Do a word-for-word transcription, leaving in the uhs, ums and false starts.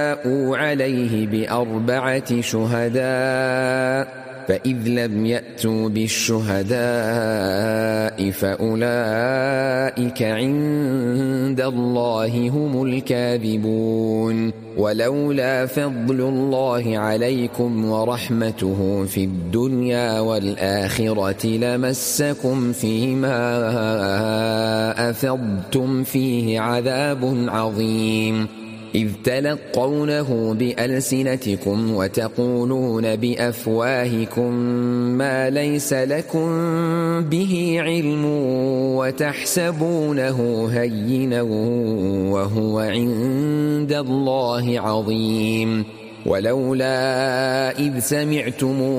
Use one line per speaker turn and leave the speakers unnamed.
عليه بأربعة شهداء فإذ لم يأتوا بالشهداء فأولئك عند الله هم الكاذبون. ولولا فضل الله عليكم ورحمته في الدنيا والآخرة لمسكم فيما أفضتم فيه عذاب عظيم إذ تلقونه بألسنتكم وتقولون بأفواهكم ما ليس لكم به علم وتحسبونه هينا وهو عند الله عظيم. ولولا إذ سمعتموه